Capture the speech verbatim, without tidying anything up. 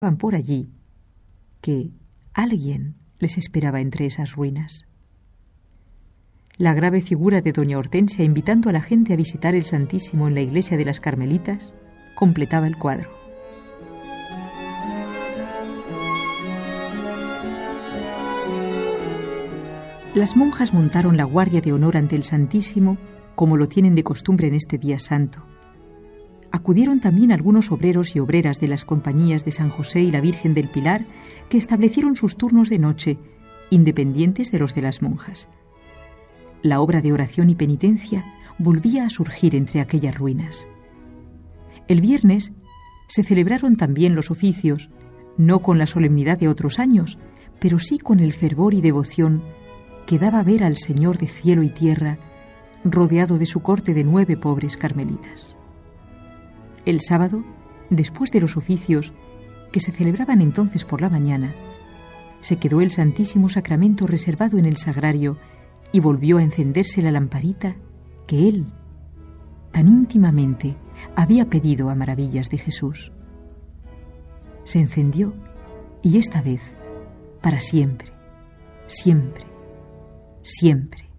por allí que alguien les esperaba entre esas ruinas. La grave figura de doña Hortensia invitando a la gente a visitar el Santísimo en la iglesia de las Carmelitas completaba el cuadro. Las monjas montaron la guardia de honor ante el Santísimo, como lo tienen de costumbre en este día santo. Acudieron también algunos obreros y obreras de las compañías de San José y la Virgen del Pilar, que establecieron sus turnos de noche, independientes de los de las monjas. La obra de oración y penitencia volvía a surgir entre aquellas ruinas. El viernes se celebraron también los oficios, no con la solemnidad de otros años, pero sí con el fervor y devoción que daba ver al Señor de cielo y tierra, rodeado de su corte de nueve pobres carmelitas. El sábado, después de los oficios, que se celebraban entonces por la mañana, se quedó el Santísimo Sacramento reservado en el sagrario y volvió a encenderse la lamparita que él, tan íntimamente, había pedido a maravillas de Jesús. Se encendió y esta vez, para siempre, siempre, siempre.